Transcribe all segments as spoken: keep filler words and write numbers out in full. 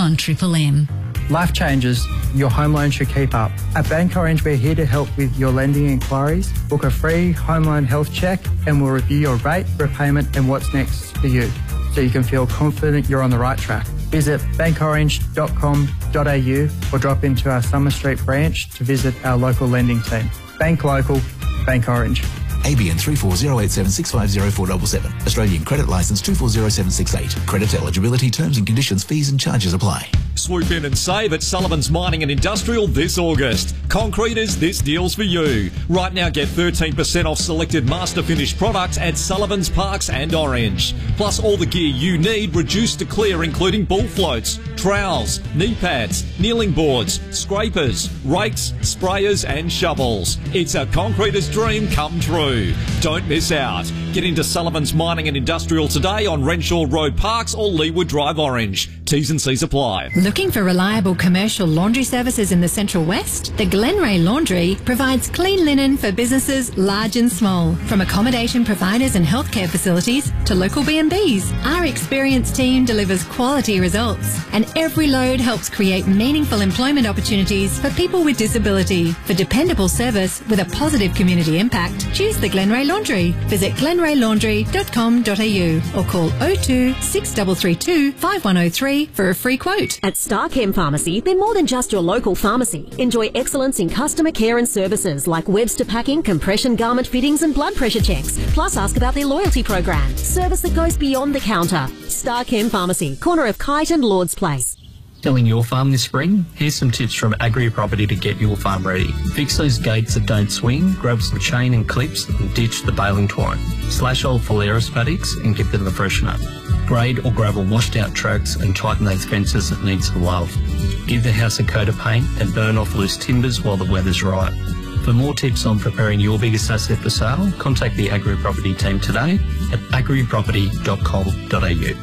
on Triple M. Life changes, your home loan should keep up. At Bank Orange, we're here to help with your lending inquiries. Book a free home loan health check and we'll review your rate, repayment and what's next for you, so you can feel confident you're on the right track. Visit bank orange dot com dot a u or drop into our Summer Street branch to visit our local lending team. Bank local, Bank Orange. A B N three four zero eight seven six five zero four seven seven. Australian Credit Licence two four zero seven six eight. Credit eligibility, terms and conditions, fees and charges apply. Swoop in and save at Sullivan's Mining and Industrial this August. Concreters, this deal's for you. Right now get thirteen percent off selected Master Finish products at Sullivan's, Parks and Orange. Plus all the gear you need reduced to clear, including bull floats, trowels, knee pads, kneeling boards, scrapers, rakes, sprayers and shovels. It's a concreter's dream come true. Don't miss out. Get into Sullivan's Mining and Industrial today on Renshaw Road, Parks or Leeward Drive, Orange. T's and C's apply. Looking for reliable commercial laundry services in the Central West? The Glenray Laundry provides clean linen for businesses large and small. From accommodation providers and healthcare facilities to local B and Bs, our experienced team delivers quality results. And every load helps create meaningful employment opportunities for people with disability. For dependable service with a positive community impact, choose the Glenray Laundry. Visit glenray laundry dot com dot a u or call oh two, six three three two, five one oh three for a free quote. At Starchem Pharmacy, they're more than just your local pharmacy. Enjoy excellence in customer care and services like Webster packing, compression garment fittings and blood pressure checks. Plus ask about their loyalty program. Service that goes beyond the counter. Starchem Pharmacy, corner of Kite and Lord's Place. Selling your farm this spring? Here's some tips from Agri Property to get your farm ready. Fix those gates that don't swing, grab some chain and clips and ditch the baling twine. Slash old Phalaris paddocks and give them a freshen up. Grade or gravel washed out tracks and tighten those fences that need some love. Give the house a coat of paint and burn off loose timbers while the weather's right. For more tips on preparing your biggest asset for sale, contact the Agri Property team today at agri property dot com dot a u.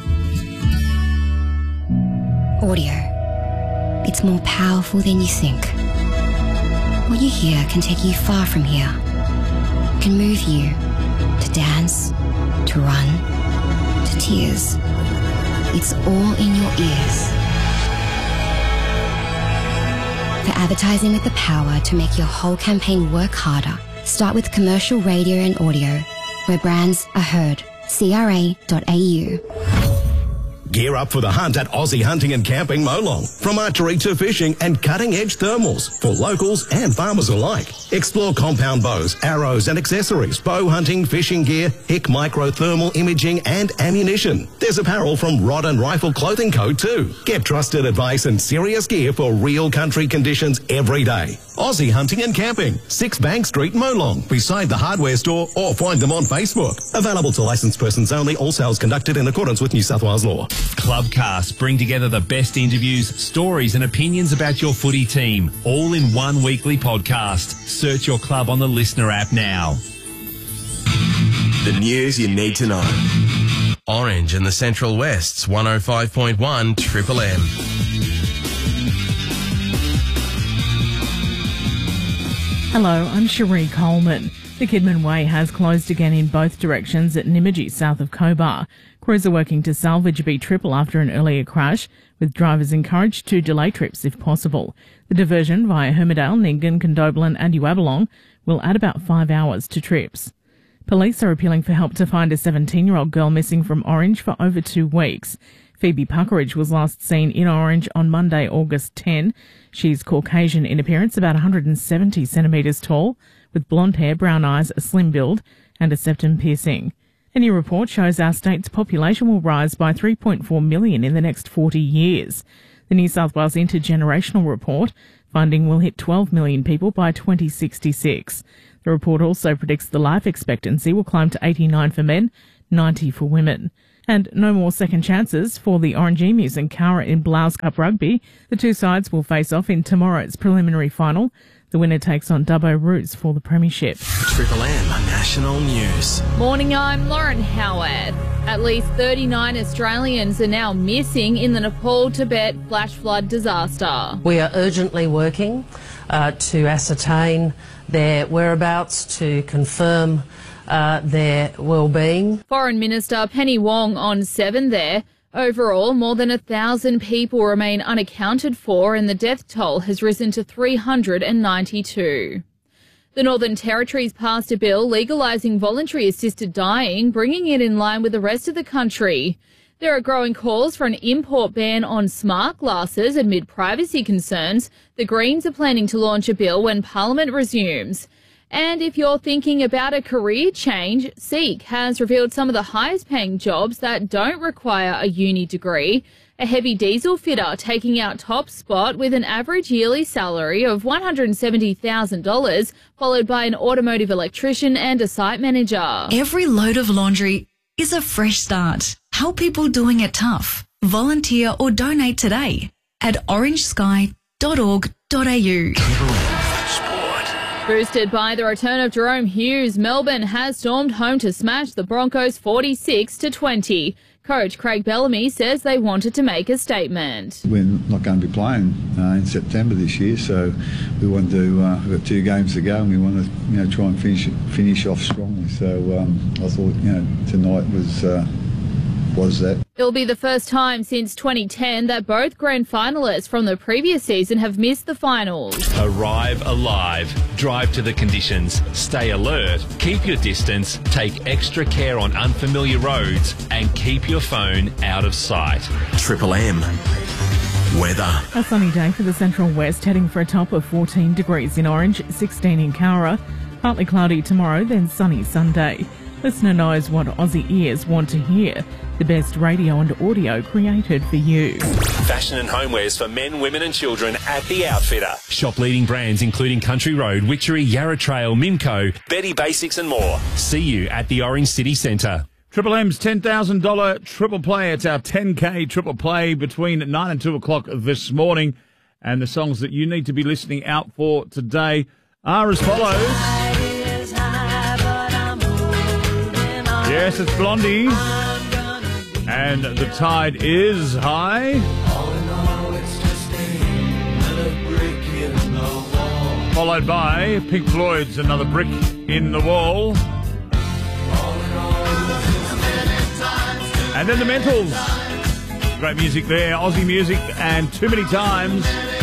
Audio. It's more powerful than you think. What you hear can take you far from here. Can move you to dance, to run, to tears. It's all in your ears. For advertising with the power to make your whole campaign work harder, start with commercial radio and audio, where brands are heard. C R A dot A U. Gear up for the hunt at Aussie Hunting and Camping Molong. From archery to fishing and cutting-edge thermals for locals and farmers alike. Explore compound bows, arrows and accessories, bow hunting, fishing gear, Hick micro thermal imaging and ammunition. There's apparel from Rod and Rifle Clothing Co too. Get trusted advice and serious gear for real country conditions every day. Aussie Hunting and Camping, six Bank Street, Molong, beside the hardware store, or find them on Facebook. Available to licensed persons only, all sales conducted in accordance with New South Wales law. Clubcast bring together the best interviews, stories and opinions about your footy team, all in one weekly podcast. Search your club on the Listener app now. The news you need to know. Orange and the Central West's one oh five point one Triple M. Hello, I'm Cherie Coleman. The Kidman Way has closed again in both directions at Nymagee, south of Cobar. Crews are working to salvage B Triple after an earlier crash, with drivers encouraged to delay trips if possible. The diversion via Hermidale, Nyngan, Condobolin and Uabalong will add about five hours to trips. Police are appealing for help to find a seventeen-year-old girl missing from Orange for over two weeks. Phoebe Puckeridge was last seen in Orange on Monday, August tenth. She's Caucasian in appearance, about one hundred seventy centimetres tall, with blonde hair, brown eyes, a slim build and a septum piercing. A new report shows our state's population will rise by three point four million in the next forty years. The New South Wales Intergenerational Report funding will hit twelve million people by twenty sixty-six. The report also predicts the life expectancy will climb to eighty-nine for men, ninety for women. And no more second chances for the Orange Emus and Cowra in Blouse Cup Rugby. The two sides will face off in tomorrow's preliminary final. The winner takes on Dubbo Roos for the premiership. Triple M National News. Morning, I'm Lauren Howard. At least thirty-nine Australians are now missing in the Nepal-Tibet flash flood disaster. We are urgently working uh, to ascertain their whereabouts, to confirm uh, their well-being. Foreign Minister Penny Wong on seven there. Overall, more than a thousand people remain unaccounted for and the death toll has risen to three hundred ninety-two. The Northern Territory's passed a bill legalising voluntary assisted dying, bringing it in line with the rest of the country. There are growing calls for an import ban on smart glasses amid privacy concerns. The Greens are planning to launch a bill when Parliament resumes. And if you're thinking about a career change, Seek has revealed some of the highest paying jobs that don't require a uni degree. A heavy diesel fitter taking out top spot with an average yearly salary of one hundred seventy thousand dollars, followed by an automotive electrician and a site manager. Every load of laundry is a fresh start. Help people doing it tough. Volunteer or donate today at orange sky dot org dot a u. Boosted by the return of Jerome Hughes, Melbourne has stormed home to smash the Broncos forty-six to twenty. Coach Craig Bellamy says they wanted to make a statement. We're not going to be playing uh, in September this year, so we want to. Uh, we've got two games to go, and we want to, you know, try and finish finish off strongly. So um, I thought, you know, tonight was uh, was that. It'll be the first time since twenty ten that both grand finalists from the previous season have missed the finals. Arrive alive. Drive to the conditions. Stay alert. Keep your distance. Take extra care on unfamiliar roads and keep your phone out of sight. Triple M. Weather. A sunny day for the Central West, heading for a top of fourteen degrees in Orange, sixteen in Cowra. Partly cloudy tomorrow, then sunny Sunday. Listener knows what Aussie ears want to hear. The best radio and audio created for you. Fashion and homewares for men, women and children at The Outfitter. Shop leading brands including Country Road, Witchery, Yarra Trail, Mimco, Betty Basics and more. See you at the Orange City Centre. Triple M's ten thousand dollars triple play. It's our ten K triple play between nine and two o'clock this morning. And the songs that you need to be listening out for today are as follows. Yes, it's Blondie. And the tide is high. Followed by Pink Floyd's Another Brick in the Wall. And then the Mentals. Great music there. Aussie music and Too Many Times.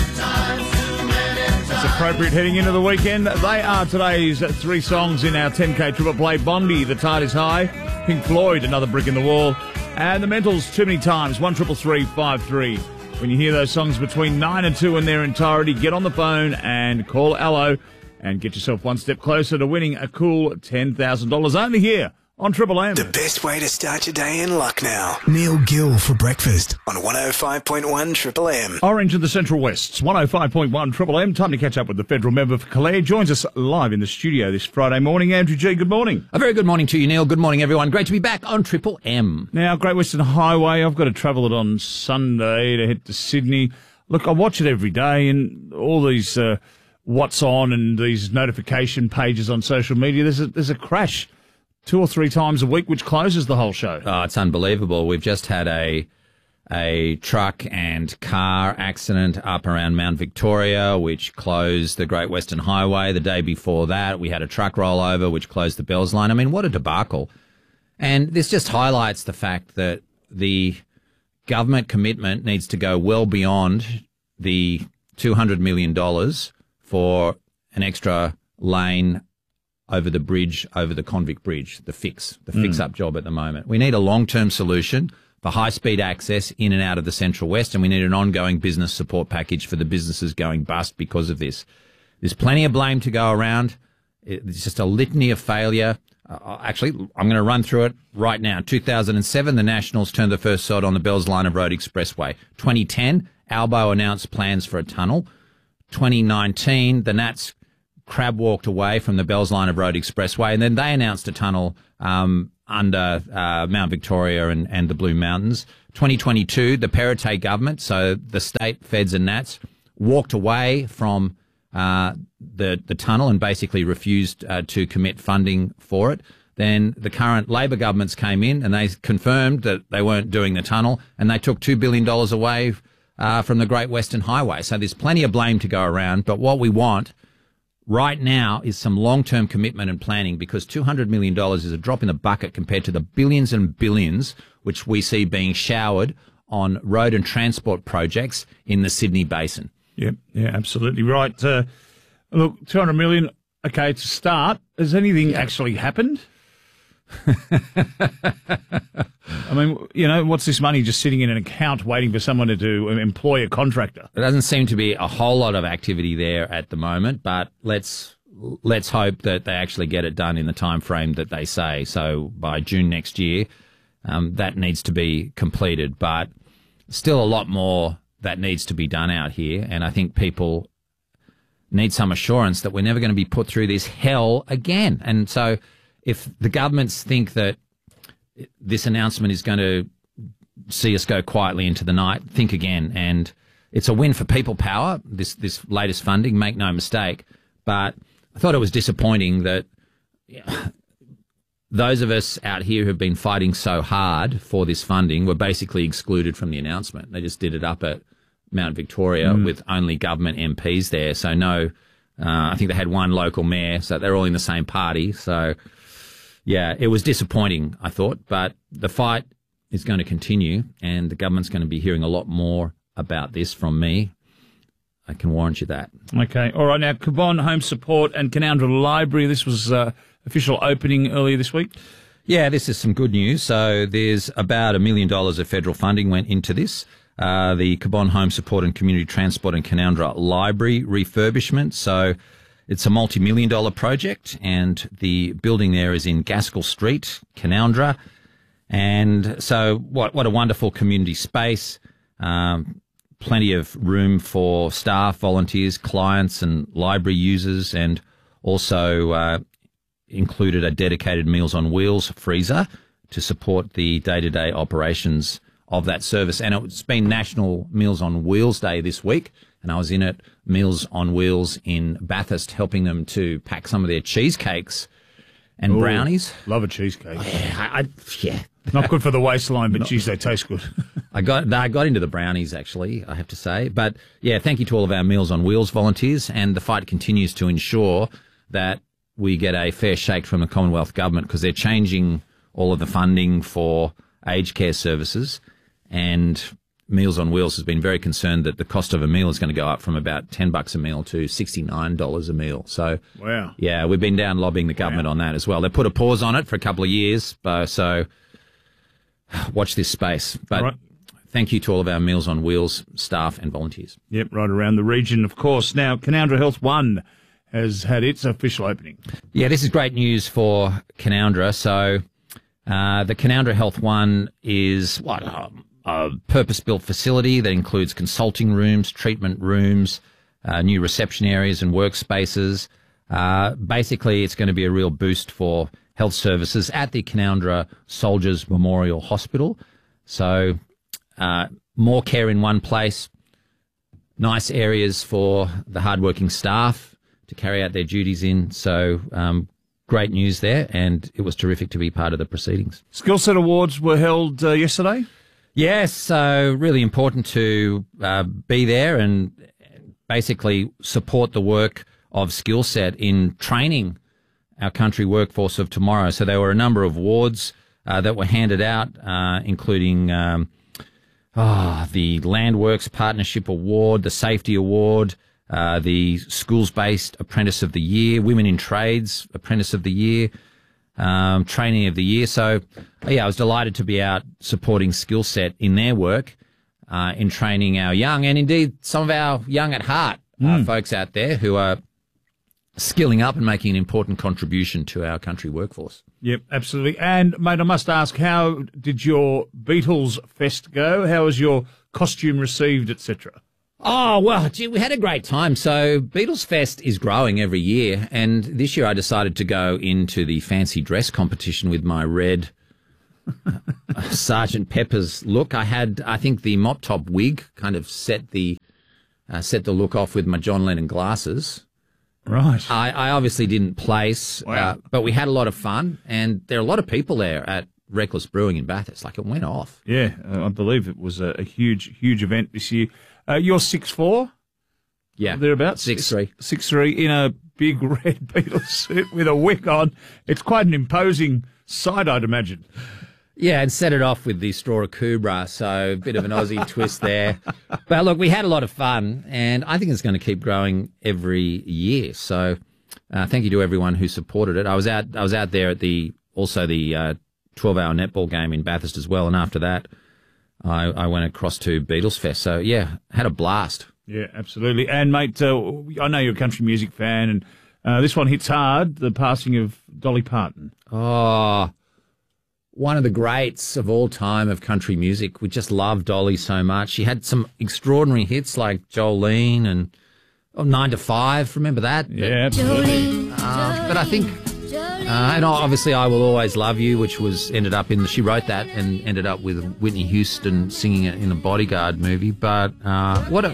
That's appropriate heading into the weekend. They are today's three songs in our ten K triple play. Bondi, The Tide is High. Pink Floyd, Another Brick in the Wall. And the Mentals, Too Many Times. one triple three five three. When you hear those songs between nine and two in their entirety, get on the phone and call Allo and get yourself one step closer to winning a cool ten thousand dollars only here on Triple M. The best way to start your day in Lucknow. Neil Gill for breakfast on one oh five point one Triple M. Orange and the Central West's one oh five point one Triple M. Time to catch up with the federal member for Calare. Joins us live in the studio this Friday morning. Andrew G, good morning. A very good morning to you, Neil. Good morning, everyone. Great to be back on Triple M. Now, Great Western Highway, I've got to travel it on Sunday to head to Sydney. Look, I watch it every day, and all these uh, what's on and these notification pages on social media, there's a, there's a crash two or three times a week, which closes the whole show. Oh, it's unbelievable. We've just had a a truck and car accident up around Mount Victoria, which closed the Great Western Highway. The day before that, we had a truck rollover, which closed the Bells Line. I mean, what a debacle. And this just highlights the fact that the government commitment needs to go well beyond the two hundred million dollars for an extra lane over the bridge, over the Convict Bridge, the fix, the Mm. fix-up job at the moment. We need a long-term solution for high-speed access in and out of the Central West, and we need an ongoing business support package for the businesses going bust because of this. There's plenty of blame to go around. It's just a litany of failure. Uh, actually, I'm going to run through it right now. two thousand seven, the Nationals turned the first sod on the Bells Line of Road Expressway. twenty ten, Albo announced plans for a tunnel. twenty nineteen, the Nats crab walked away from the Bells Line of Road Expressway, and then they announced a tunnel um, under uh, Mount Victoria and, and the Blue Mountains. twenty twenty-two, the Perrottet government, so the state, feds and Nats, walked away from uh, the, the tunnel and basically refused uh, to commit funding for it. Then the current Labor governments came in and they confirmed that they weren't doing the tunnel, and they took two billion dollars away uh, from the Great Western Highway. So there's plenty of blame to go around, but what we want right now is some long-term commitment and planning, because two hundred million dollars is a drop in the bucket compared to the billions and billions which we see being showered on road and transport projects in the Sydney Basin. Yep, yeah, absolutely right. Uh, look, two hundred million dollars, okay, to start. Has anything yeah. actually happened? I mean, you know, what's this money just sitting in an account waiting for someone to do, employ a contractor? There doesn't seem to be a whole lot of activity there at the moment, but let's let's hope that they actually get it done in the time frame that they say. So by June next year, um, that needs to be completed. But still a lot more that needs to be done out here, and I think people need some assurance that we're never going to be put through this hell again. And so if the governments think that this announcement is going to see us go quietly into the night, think again. And it's a win for people power, this this latest funding, make no mistake. But I thought it was disappointing that yeah, those of us out here who have been fighting so hard for this funding were basically excluded from the announcement. They just did it up at Mount Victoria mm. with only government M Ps there. So no, uh, I think they had one local mayor, so they're all in the same party. So yeah, it was disappointing, I thought, but the fight is going to continue, and the government's going to be hearing a lot more about this from me. I can warrant you that. Okay. All right. Now, Cabonne Home Support and Canowindra Library, this was uh, official opening earlier this week. Yeah, this is some good news. So there's about a million dollars of federal funding went into this. Uh, the Cabonne Home Support and Community Transport and Canowindra Library refurbishment. So it's a multi-million dollar project, and the building there is in Gaskell Street, Canowindra. And so what what a wonderful community space. Um, plenty of room for staff, volunteers, clients and library users, and also uh, included a dedicated Meals on Wheels freezer to support the day-to-day operations of that service. And it's been National Meals on Wheels Day this week, and I was in at Meals on Wheels in Bathurst helping them to pack some of their cheesecakes and Ooh, brownies. Love a cheesecake. Oh, yeah, I, I, yeah. Not good for the waistline, but geez, they taste good. I got I got into the brownies, actually, I have to say. But, yeah, thank you to all of our Meals on Wheels volunteers, and the fight continues to ensure that we get a fair shake from the Commonwealth Government, because they're changing all of the funding for aged care services, and Meals on Wheels has been very concerned that the cost of a meal is going to go up from about ten bucks a meal to sixty-nine dollars a meal. So, wow. Yeah, we've been down lobbying the government wow. on that as well. They put a pause on it for a couple of years, uh, so watch this space. But right. Thank you to all of our Meals on Wheels staff and volunteers. Yep, right around the region, of course. Now, Canowindra Health One has had its official opening. Yeah, this is great news for Canowindra. So uh, the Canowindra Health One is what um, a purpose-built facility that includes consulting rooms, treatment rooms, uh, new reception areas and workspaces. Uh, basically, it's going to be a real boost for health services at the Canowindra Soldiers Memorial Hospital. So uh, more care in one place, nice areas for the hardworking staff to carry out their duties in. So um, great news there, and it was terrific to be part of the proceedings. Skill Set Awards were held uh, yesterday? Yes, so really important to uh, be there and basically support the work of Skill Set in training our country workforce of tomorrow. So there were a number of awards uh, that were handed out, uh, including um, oh, the Landworks Partnership Award, the Safety Award, uh, the Schools-Based Apprentice of the Year, Women in Trades Apprentice of the Year, um, Training of the Year. So, yeah, I was delighted to be out supporting Skill Set in their work uh, in training our young, and indeed some of our young at heart mm. uh, folks out there who are skilling up and making an important contribution to our country workforce. Yep, absolutely. And, mate, I must ask, how did your Beatles Fest go? How was your costume received, et cetera? Oh, well, gee, we had a great time. So Beatles Fest is growing every year, and this year I decided to go into the fancy dress competition with my red Sergeant Pepper's look. I had, I think, the mop-top wig kind of set the uh, set the look off with my John Lennon glasses. Right. I, I obviously didn't place, wow. uh, but we had a lot of fun, and there are a lot of people there at Reckless Brewing in Bathurst. Like, it went off. Yeah, uh, I believe it was a, a huge, huge event this year. Uh, you're six foot four? Yeah. Thereabouts. six three. six three in a big red Beatles suit with a wig on. It's quite an imposing sight, I'd imagine. Yeah, and set it off with the Straw Kubra, so a bit of an Aussie twist there. But look, we had a lot of fun, and I think it's going to keep growing every year. So uh, thank you to everyone who supported it. I was out I was out there at the also the uh, twelve-hour netball game in Bathurst as well, and after that I, I went across to Beatles Fest. So, yeah, had a blast. Yeah, absolutely. And, mate, uh, I know you're a country music fan, and uh, this one hits hard, the passing of Dolly Parton. Oh, one of the greats of all time of country music. We just love Dolly so much. She had some extraordinary hits like Jolene and oh, Nine to Five. Remember that? Yeah, absolutely. Uh, but I think, uh, and obviously I Will Always Love You, which was ended up in, she wrote that and ended up with Whitney Houston singing it in a Bodyguard movie. But uh, what a,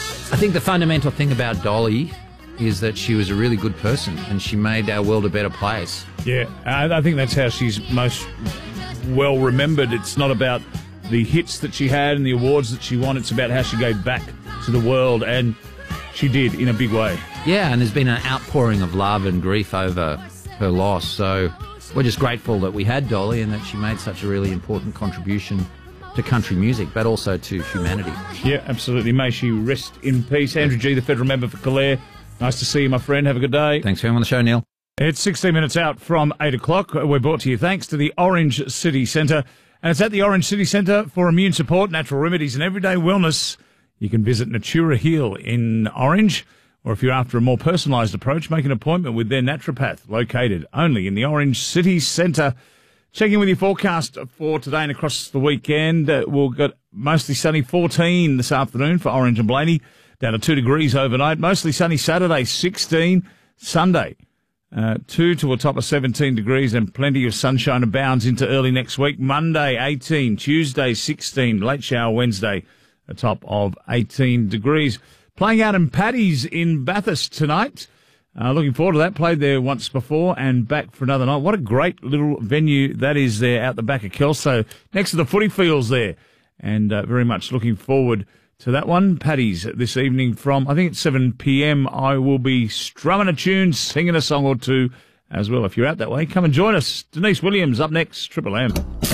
I think the fundamental thing about Dolly is that she was a really good person and she made our world a better place. Yeah, I, I think that's how she's most well remembered. It's not about the hits that she had and the awards that she won. It's about how she gave back to the world, and she did in a big way. Yeah, and there's been an outpouring of love and grief over her loss. So we're just grateful that we had Dolly and that she made such a really important contribution to country music, but also to humanity. Yeah, absolutely. May she rest in peace. Andrew G, the federal member for Calare. Nice to see you, my friend. Have a good day. Thanks for being on the show, Neil. It's sixteen minutes out from eight o'clock. We're brought to you thanks to the Orange City Centre. And it's at the Orange City Centre for immune support, natural remedies and everyday wellness. You can visit Natura Heal in Orange, or if you're after a more personalised approach, make an appointment with their naturopath, located only in the Orange City Centre. Checking with your forecast for today and across the weekend. Uh, we'll get mostly sunny, fourteen this afternoon for Orange and Blaney, down to two degrees overnight. Mostly sunny Saturday, sixteen. Sunday, uh, two to a top of seventeen degrees and plenty of sunshine abounds into early next week. Monday, eighteen. Tuesday, sixteen. Late shower Wednesday, a top of eighteen degrees. Playing out in Paddy's in Bathurst tonight. Uh, looking forward to that. Played there once before and back for another night. What a great little venue that is there out the back of Kelso, next to the footy fields there. And uh, very much looking forward to that one. Paddy's this evening from, I think it's seven p.m. I will be strumming a tune, singing a song or two as well. If you're out that way, come and join us. Denise Williams up next, Triple M.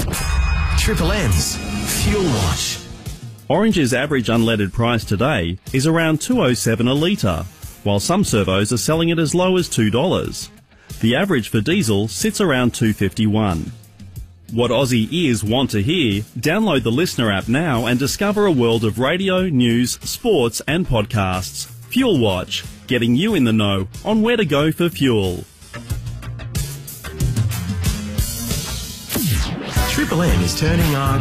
Triple M's Fuel Watch. Orange's average unleaded price today is around two oh seven a litre, while some servos are selling it as low as two dollars. The average for diesel sits around two fifty-one. What Aussie ears want to hear? Download the Listener app now and discover a world of radio, news, sports and podcasts. Fuel Watch, getting you in the know on where to go for fuel. Triple M is turning our